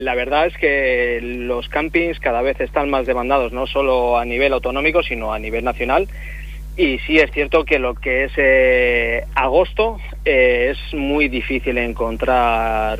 La verdad es que los campings cada vez están más demandados, no solo a nivel autonómico, sino a nivel nacional. Y sí es cierto que lo que es agosto es muy difícil encontrar